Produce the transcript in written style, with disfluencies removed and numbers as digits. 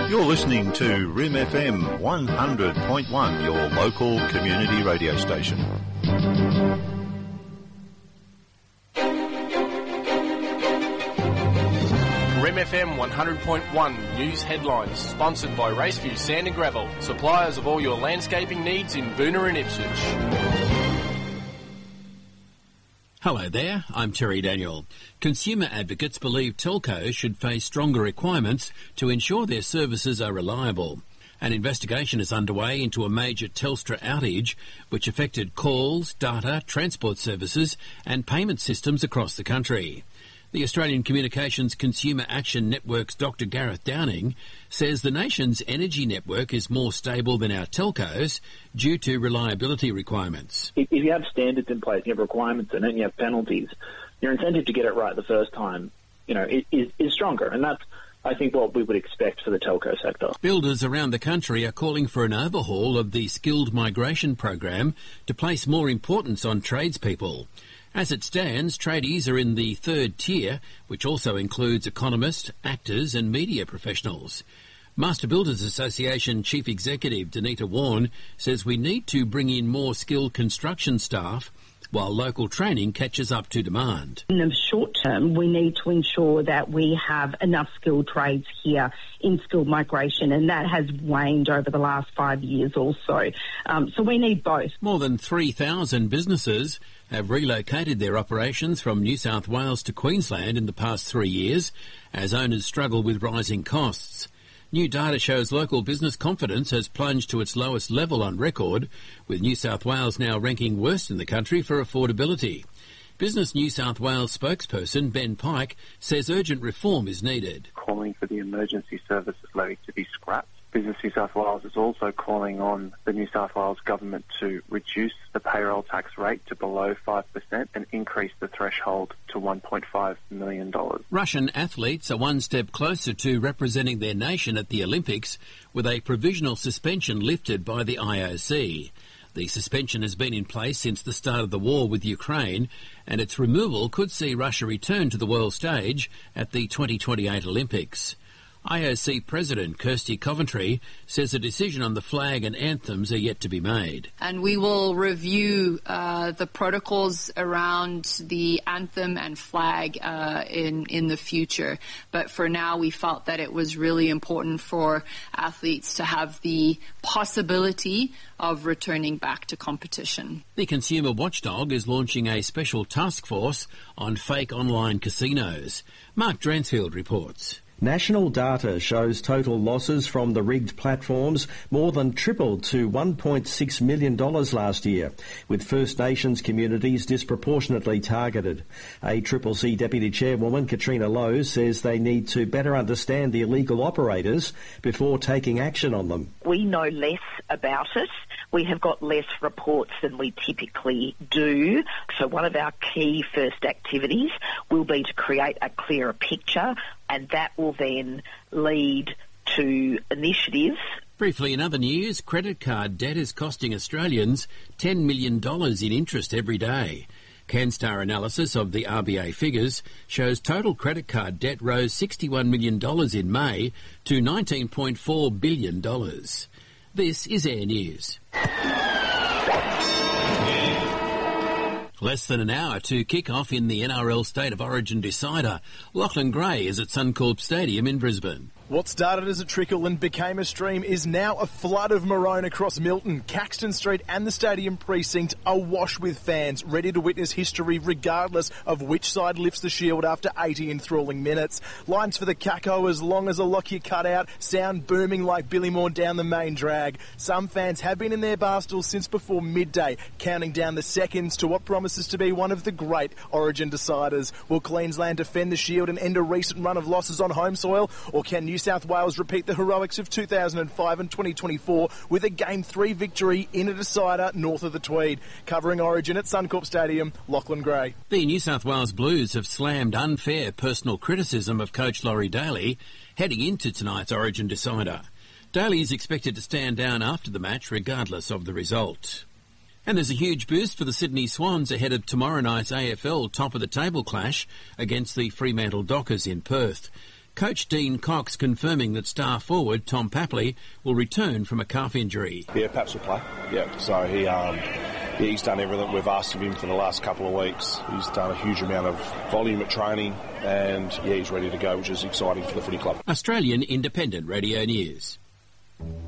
You're listening to Rim FM 100.1, your local community radio station. Rim FM 100.1 News Headlines, sponsored by Raceview Sand and Gravel, suppliers of all your landscaping needs in Boonah and Ipswich. Hello there, I'm Terry Daniel. Consumer advocates believe telcos should face stronger requirements to ensure their services are reliable. An investigation is underway into a major Telstra outage which affected calls, data, transport services and payment systems across the country. The Australian Communications Consumer Action Network's Dr. Gareth Downing says the nation's energy network is more stable than our telcos due to reliability requirements. If you have standards in place, you have requirements in it, and you have penalties, your incentive to get it right the first time, is stronger. And that's, I think, what we would expect for the telco sector. Builders around the country are calling for an overhaul of the skilled migration program to place more importance on tradespeople. As it stands, tradies are in the third tier, which also includes economists, actors and media professionals. Master Builders Association Chief Executive Danita Warren says we need to bring in more skilled construction staff while local training catches up to demand. In the short term, we need to ensure that we have enough skilled trades here in skilled migration, and that has waned over the last 5 years or so. So we need both. More than 3,000 businesses have relocated their operations from New South Wales to Queensland in the past 3 years as owners struggle with rising costs. New data shows local business confidence has plunged to its lowest level on record, with New South Wales now ranking worst in the country for affordability. Business New South Wales spokesperson Ben Pike says urgent reform is needed. Calling for the emergency services levy to be scrapped. Business New South Wales is also calling on the New South Wales government to reduce the payroll tax rate to below 5% and increase the threshold to $1.5 million. Russian athletes are one step closer to representing their nation at the Olympics with a provisional suspension lifted by the IOC. The suspension has been in place since the start of the war with Ukraine, and its removal could see Russia return to the world stage at the 2028 Olympics. IOC President Kirsty Coventry says a decision on the flag and anthems are yet to be made. And we will review the protocols around the anthem and flag in the future. But for now, we felt that it was really important for athletes to have the possibility of returning back to competition. The Consumer Watchdog is launching a special task force on fake online casinos. Mark Dransfield reports. National data shows total losses from the rigged platforms more than tripled to $1.6 million last year, with First Nations communities disproportionately targeted. ACCC Deputy Chairwoman Katrina Lowe says they need to better understand the illegal operators before taking action on them. We know less about it. We have got less reports than we typically do. So one of our key first activities will be to create a clearer picture, and that will then lead to initiatives. Briefly, in other news, credit card debt is costing Australians $10 million in interest every day. CanStar analysis of the RBA figures shows total credit card debt rose $61 million in May to $19.4 billion. This is Air News. Less than an hour to kick off in the NRL State of Origin decider. Lachlan Gray is at Suncorp Stadium in Brisbane. What started as a trickle and became a stream is now a flood of maroon across Milton, Caxton Street and the stadium precinct, awash with fans ready to witness history regardless of which side lifts the shield after 80 enthralling minutes. Lines for the Caco as long as a Lockyer cutout, sound booming like Billy Moore down the main drag. Some fans have been in their bar stools since before midday, counting down the seconds to what promises to be one of the great Origin deciders. Will Queensland defend the shield and end a recent run of losses on home soil, or can New South Wales repeat the heroics of 2005 and 2024 with a Game 3 victory in a decider north of the Tweed? Covering Origin at Suncorp Stadium, Lachlan Gray. The New South Wales Blues have slammed unfair personal criticism of coach Laurie Daly heading into tonight's Origin decider. Daly is expected to stand down after the match regardless of the result. And there's a huge boost for the Sydney Swans ahead of tomorrow night's AFL top-of-the-table clash against the Fremantle Dockers in Perth. Coach Dean Cox confirming that star forward Tom Papley will return from a calf injury. Yeah, Paps will play. Yeah, so he's done everything we've asked of him for the last couple of weeks. He's done a huge amount of volume at training and, he's ready to go, which is exciting for the footy club. Australian Independent Radio News.